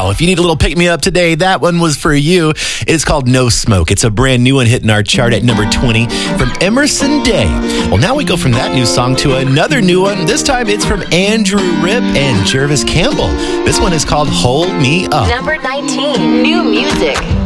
Wow. If you need a little pick-me-up today, that one was for you. It's called No Smoke. It's a brand new one hitting our chart at number 20 from Emerson Day. Well, now we go from that new song to another new one. This time it's from Andrew Ripp and Jervis Campbell. This one is called Hold Me Up. Number 19, new music.